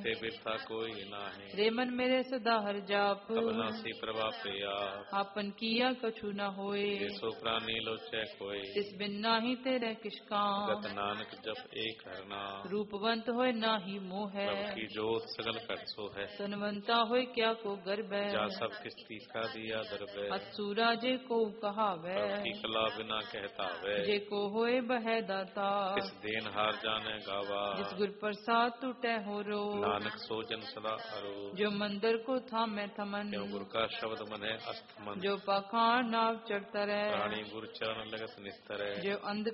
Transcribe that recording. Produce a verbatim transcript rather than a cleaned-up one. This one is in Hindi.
ते बिरथा कोई नाहे। रे मन मेरे सदा हर जाप, अविनाशी प्रभाव आप। आपन किया कछु न होए। ये सो प्राणी लोचै कोय, तिस बिन नाही तेरे किस काम। गत नानक जप एक हरना, रूपवंत होए नाही मोह। प्रभु की जोत सगल कर सो है। तनवंता होए क्या को गर्भ, जा सब किस तीखा दिया दरब। अतसूरा जे को कहावै, प्रभु की कला बिना कहता वै। जे को होए बह दाता, किस देन हार जाने गावा। जिस गुर प्रसाद टूटे हो रो, नानक सो जन सदा अरो। जो मंदिर को थामे थमन, क्यों गुर का शब्द मने अस्थमन। जो पाखान नाव चढ़तर, प्राणी गुर चरण लगत निस्तर। जो अंध